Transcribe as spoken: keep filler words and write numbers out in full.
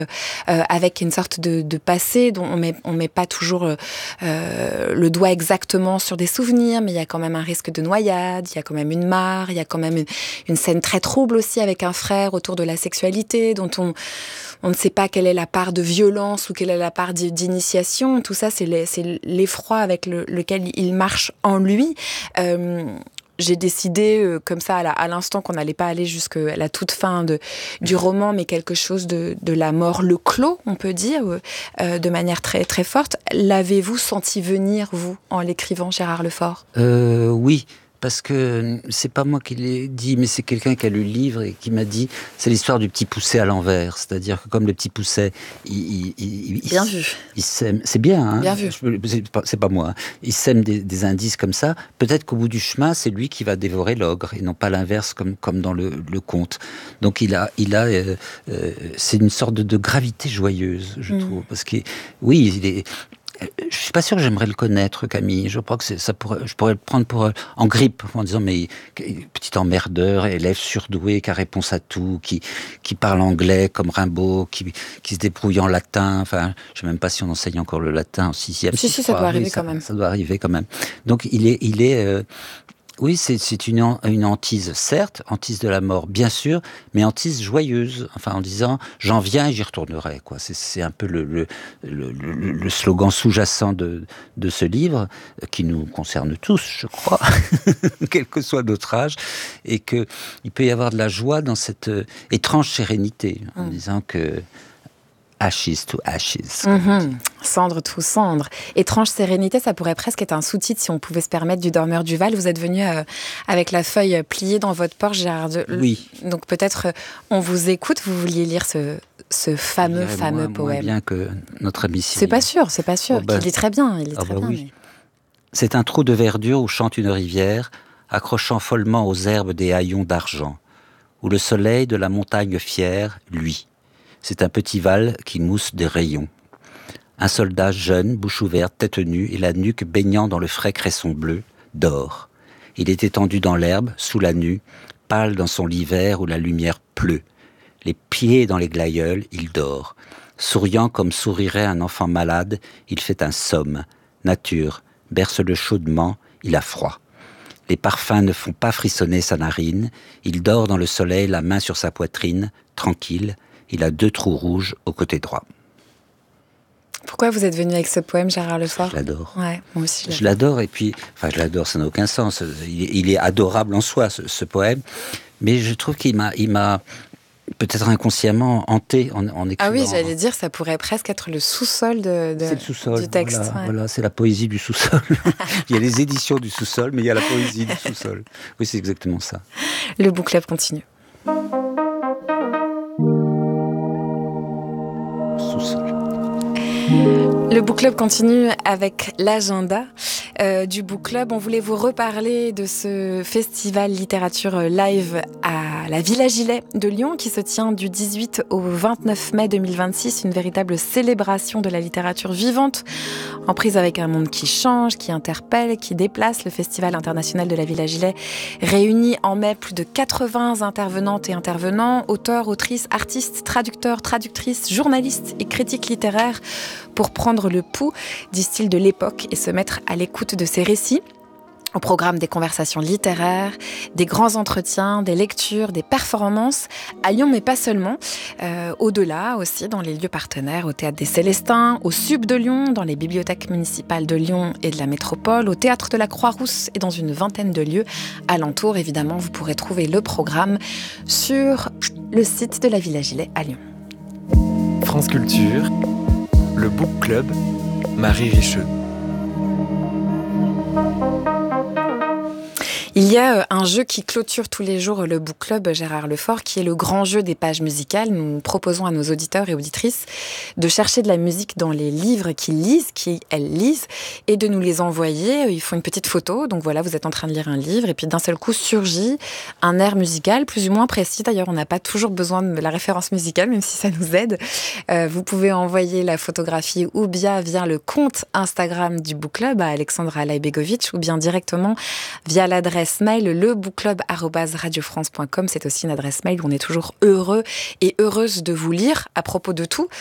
euh, avec une sorte de, de passé dont on met, on met pas toujours euh, euh, le doigt exactement sur des souvenirs, mais il y a quand même un risque de noyade, il y a quand même une mare, il y a quand même une, une scène très trouble aussi avec un frère autour de la sexualité, dont on, on ne sait pas quelle est la part de violence ou quelle est la part d'initiation. Tout ça, c'est l'effroi avec le, lequel il marche en lui. Euh, J'ai décidé, euh, comme ça, à l'instant, qu'on n'allait pas aller jusqu'à la toute fin de, du roman, mais quelque chose de, de la mort, le clos, on peut dire, euh, de manière très, très forte. L'avez-vous senti venir, vous, en l'écrivant, Gérard Lefort ? euh, Oui, parce que c'est pas moi qui l'ai dit, mais c'est quelqu'un qui a lu le livre et qui m'a dit, c'est l'histoire du petit pousset à l'envers. C'est-à-dire que comme le petit pousset, il, il, il, bien il, vu. Il sème, c'est bien, hein, bien vu. C'est pas, c'est pas moi. Hein. Il sème des, des indices comme ça. Peut-être qu'au bout du chemin, c'est lui qui va dévorer l'ogre et non pas l'inverse comme comme dans le, le conte. Donc il a, il a, euh, euh, c'est une sorte de, de gravité joyeuse, je mmh. trouve, parce que oui, il est. Je suis pas sûr que j'aimerais le connaître, Camille. Je crois que ça pourrait, je pourrais le prendre pour euh, en grippe, en disant mais petit emmerdeur, élève surdoué, qui a réponse à tout, qui qui parle anglais comme Rimbaud, qui qui se débrouille en latin. Enfin, je sais même pas si on enseigne encore le latin en sixième. Si si, ça doit arriver ça, quand même. Ça doit arriver quand même. Donc il est il est euh, oui, c'est, c'est une, une hantise, certes, hantise de la mort, bien sûr, mais hantise joyeuse, enfin en disant « j'en viens et j'y retournerai ». Quoi. C'est, c'est un peu le, le, le, le slogan sous-jacent de, de ce livre, qui nous concerne tous, je crois, quel que soit notre âge, et qu'il peut y avoir de la joie dans cette euh, étrange sérénité, en mmh. disant que ashes to ashes. Mmh. Cendre to cendre. Étrange sérénité, ça pourrait presque être un sous-titre si on pouvait se permettre du Dormeur du Val. Vous êtes venu euh, avec la feuille pliée dans votre poche, Gérard. De... Oui. Donc peut-être euh, on vous écoute, vous vouliez lire ce, ce fameux, fameux moins, poème. Moins bien que notre ami Cyril. C'est pas sûr, c'est pas sûr. Oh bah... Il est très bien, il est oh très bah bien. Oui. Mais... C'est un trou de verdure où chante une rivière, accrochant follement aux herbes des haillons d'argent, où le soleil de la montagne fière, lui. C'est un petit val qui mousse des rayons. Un soldat jeune, bouche ouverte, tête nue et la nuque baignant dans le frais cresson bleu, dort. Il est étendu dans l'herbe, sous la nue, pâle dans son lit vert où la lumière pleut. Les pieds dans les glaïeuls, il dort. Souriant comme sourirait un enfant malade, il fait un somme. Nature, berce-le chaudement, il a froid. Les parfums ne font pas frissonner sa narine. Il dort dans le soleil, la main sur sa poitrine, tranquille. Il a deux trous rouges au côté droit. Pourquoi vous êtes venu avec ce poème, Gérard Lefort ? Je l'adore. Ouais, moi aussi. Je, je l'adore, et puis, enfin, je l'adore, ça n'a aucun sens. Il est, il est adorable en soi, ce, ce poème, mais je trouve qu'il m'a, il m'a peut-être inconsciemment hanté en, en écrivant. Ah oui, j'allais dire, ça pourrait presque être le sous-sol, de, de, c'est le sous-sol du texte. Voilà, ouais. voilà, c'est la poésie du sous-sol. Il y a les éditions du sous-sol, mais il y a la poésie du sous-sol. Oui, c'est exactement ça. Le book club continue. Sous-sol. Le book club continue avec l'agenda euh, du book club. On voulait vous reparler de ce festival littérature live à la Villa Gilet de Lyon qui se tient du dix-huit au vingt-neuf mai deux mille vingt-six. Une véritable célébration de la littérature vivante, en prise avec un monde qui change, qui interpelle, qui déplace. Le Festival international de la Villa Gilet réunit en mai plus de quatre-vingts intervenantes et intervenants, auteurs, autrices, artistes, traducteurs, traductrices, journalistes et critiques littéraires pour prendre le pouls, disent-ils, de l'époque et se mettre à l'écoute de ses récits. Au programme des conversations littéraires, des grands entretiens, des lectures, des performances, à Lyon, mais pas seulement. Euh, au-delà aussi, dans les lieux partenaires, au Théâtre des Célestins, au Sub de Lyon, dans les bibliothèques municipales de Lyon et de la métropole, au Théâtre de la Croix-Rousse et dans une vingtaine de lieux alentours. Évidemment, vous pourrez trouver le programme sur le site de la Villa Gilet à Lyon. France Culture, le Book Club, Marie Richeux. Il y a un jeu qui clôture tous les jours le Book Club, Gérard Lefort, qui est le grand jeu des pages musicales. Nous proposons à nos auditeurs et auditrices de chercher de la musique dans les livres qu'ils lisent, qu'elles lisent, et de nous les envoyer. Ils font une petite photo, donc voilà, vous êtes en train de lire un livre, et puis d'un seul coup surgit un air musical, plus ou moins précis. D'ailleurs, on n'a pas toujours besoin de la référence musicale, même si ça nous aide. Euh, vous pouvez envoyer la photographie ou bien via le compte Instagram du Book Club à Alexandra Lajbegovic, ou bien directement via l'adresse adresse mail, le book club arobase radio france point com. C'est aussi une adresse mail où on est toujours heureux et heureuse de vous lire à propos de tout,